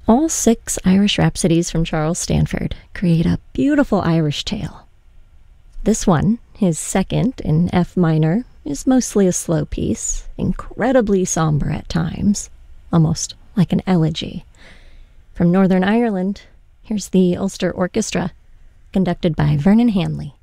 All 6 Irish Rhapsodies from Charles Stanford create a beautiful Irish tale. This one, his second in F minor, is mostly a slow piece, incredibly somber at times, almost like an elegy. From Northern Ireland, here's the Ulster Orchestra, conducted by Vernon Hanley.